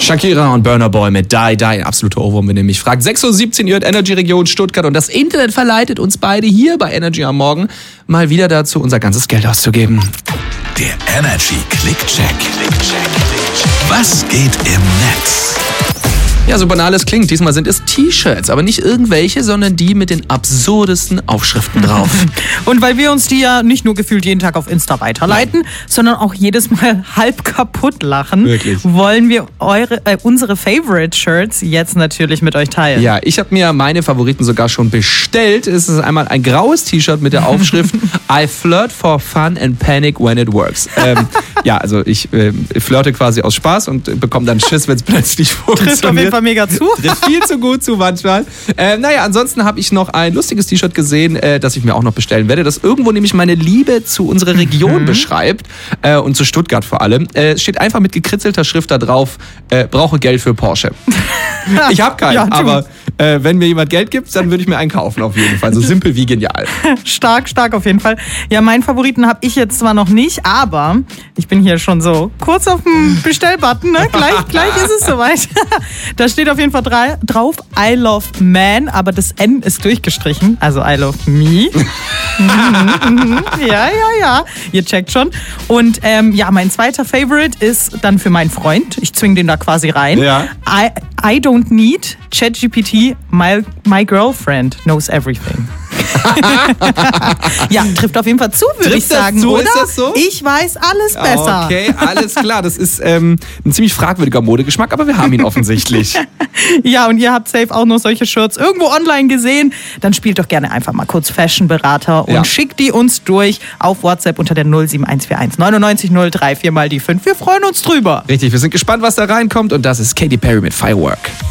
Shakira und Burna Boy mit Die Die, ein absoluter Ohrwurm, wenn ihr mich fragt. 6:17 Uhr, Energy-Region Stuttgart und das Internet verleitet uns beide hier bei Energy am Morgen mal wieder dazu, unser ganzes Geld auszugeben. Der Energy Click-Check. Was geht im Netz? Ja, so banal es klingt, diesmal sind es T-Shirts, aber nicht irgendwelche, sondern die mit den absurdesten Aufschriften drauf. Und weil wir uns die ja nicht nur gefühlt jeden Tag auf Insta weiterleiten, sondern auch jedes Mal halb kaputt lachen, Wirklich? wollen wir unsere Favorite-Shirts jetzt natürlich mit euch teilen. Ja, ich habe mir meine Favoriten sogar schon bestellt. Es ist einmal ein graues T-Shirt mit der Aufschrift I flirt for fun and panic when it works. Ja, also ich flirte quasi aus Spaß und bekomme dann Schiss, wenn es plötzlich funktioniert. Trifft auf jeden Fall mega zu. Trifft viel zu gut zu manchmal. Naja, ansonsten habe ich noch ein lustiges T-Shirt gesehen, das ich mir auch noch bestellen werde, das irgendwo nämlich meine Liebe zu unserer Region beschreibt und zu Stuttgart vor allem. Es steht einfach mit gekritzelter Schrift da drauf, brauche Geld für Porsche. Ich habe keinen, Ja, aber wenn mir jemand Geld gibt, dann würde ich mir einen kaufen auf jeden Fall. So simpel wie genial. Stark auf jeden Fall. Ja, meinen Favoriten habe ich jetzt zwar noch nicht, aber ich bin hier schon so kurz auf dem Bestellbutton, ne? Gleich ist es soweit. Da steht auf jeden Fall drauf, I love man, aber das N ist durchgestrichen, also I love me. Ja, ihr checkt schon. Und ja, mein zweiter Favorite ist dann für meinen Freund, ich zwinge den da quasi rein. Ja. I don't need ChatGPT, my girlfriend knows everything. Ja, trifft auf jeden Fall zu, würde ich sagen, zu? oder? Ist das so? Ich weiß alles besser. Okay, alles klar. Das ist ein ziemlich fragwürdiger Modegeschmack, aber wir haben ihn offensichtlich. Ja, und ihr habt safe auch noch solche Shirts irgendwo online gesehen. Dann spielt doch gerne einfach mal kurz Fashion-Berater und schickt die uns durch auf WhatsApp unter der 07141 99 034 mal die 5. Wir freuen uns drüber. Richtig, wir sind gespannt, was da reinkommt und das ist Katy Perry mit Firework.